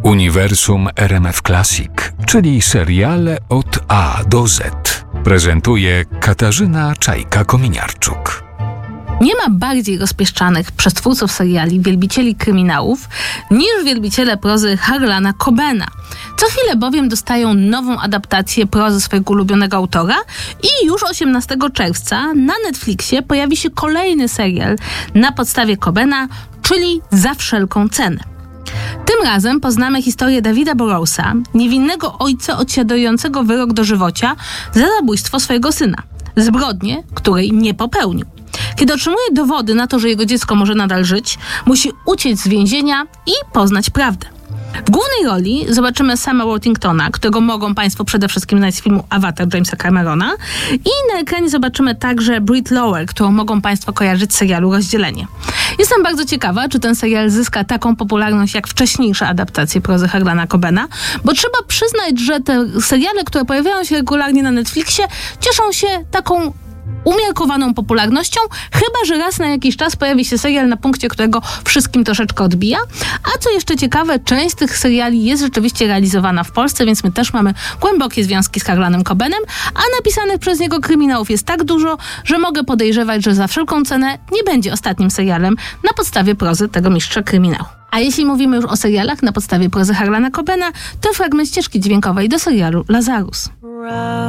Uniwersum RMF Classic, czyli seriale od A do Z. Prezentuje Katarzyna Czajka-Kominiarczuk. Nie ma bardziej rozpieszczanych przez twórców seriali wielbicieli kryminałów niż wielbiciele prozy Harlana Cobena. Co chwilę bowiem dostają nową adaptację prozy swojego ulubionego autora i już 18 czerwca na Netflixie pojawi się kolejny serial na podstawie Cobena, czyli Za wszelką cenę. Tym razem poznamy historię Davida Burroughsa, niewinnego ojca odsiadującego wyrok dożywocia za zabójstwo swojego syna. Zbrodnię, której nie popełnił. Kiedy otrzymuje dowody na to, że jego dziecko może nadal żyć, musi uciec z więzienia i poznać prawdę. W głównej roli zobaczymy Sama Worthingtona, którego mogą Państwo przede wszystkim znać z filmu Avatar Jamesa Camerona, i na ekranie zobaczymy także Britt Lower, którą mogą Państwo kojarzyć z serialu Rozdzielenie. Jestem bardzo ciekawa, czy ten serial zyska taką popularność jak wcześniejsze adaptacje prozy Harlana Cobena, bo trzeba przyznać, że te seriale, które pojawiają się regularnie na Netflixie, cieszą się taką umiarkowaną popularnością, chyba że raz na jakiś czas pojawi się serial, na punkcie którego wszystkim troszeczkę odbija. A co jeszcze ciekawe, część z tych seriali jest rzeczywiście realizowana w Polsce, więc my też mamy głębokie związki z Harlanem Cobenem, a napisanych przez niego kryminałów jest tak dużo, że mogę podejrzewać, że Za wszelką cenę nie będzie ostatnim serialem na podstawie prozy tego mistrza kryminału. A jeśli mówimy już o serialach na podstawie prozy Harlana Cobena, to fragment ścieżki dźwiękowej do serialu Lazarus.